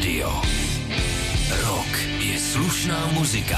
Rádio. Rock je slušná muzika.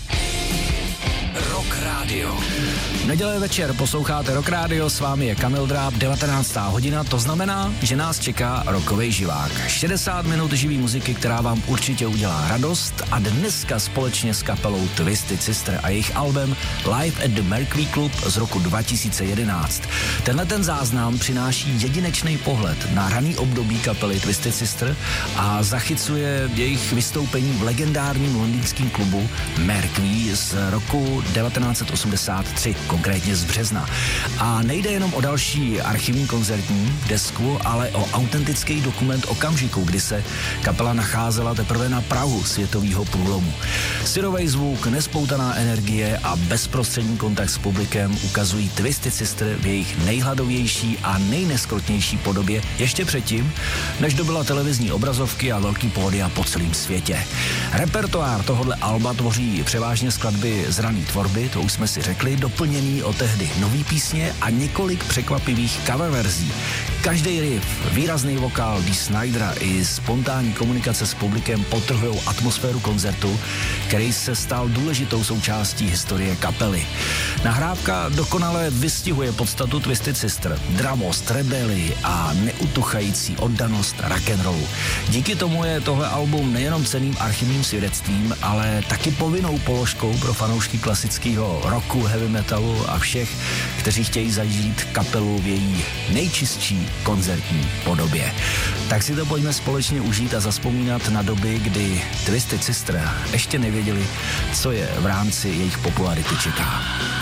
Rock Radio. Neděle večer posloucháte Rock Radio, s vámi je Kamil Dráb, 19. hodina, to znamená, že nás čeká rockovej živák. 60 minut živý muziky, která vám určitě udělá radost, a dneska společně s kapelou Twisted Sister a jejich albem Live at the Mercury Club z roku 2011. Tenhle ten záznam přináší jedinečný pohled na raný období kapely Twisted Sister a zachycuje jejich vystoupení v legendárním londýnském klubu Mercury z roku 1983, konkrétně z března. A nejde jenom o další archivní koncertní desku, ale o autentický dokument okamžiku, kdy se kapela nacházela teprve na prahu světového průlomu. Syrovej zvuk, nespoutaná energie a bezprostřední kontakt s publikem ukazují Twisted Sister v jejich nejhladovější a nejneskrotnější podobě ještě předtím, než dobyla televizní obrazovky a velký pódia po celém světě. Repertoár tohohle alba tvoří převážně skladby z rané tvorby, to už jsme si řekli, doplněný o tehdy nový písně a několik překvapivých cover verzí. Každý riff, výrazný vokál Dee Snydera i spontánní komunikace s publikem podtrhujou atmosféru koncertu, který se stal důležitou součástí historie kapely. Nahrávka dokonale vystihuje podstatu Twisted Sister, dramost, rebelii a neutuchající oddanost rock'n'rollu. Díky tomu je tohle album nejenom cenným archivním svědectvím, ale taky povinnou položkou pro fanoušky klasického rocku, heavy metalu a všech, kteří chtějí zažít kapelu v její nejčistší koncertní podobě. Tak si to pojďme společně užít a zazpomínat na doby, kdy Twisted Sister ještě nevěděli, co je v rámci jejich popularity čeká.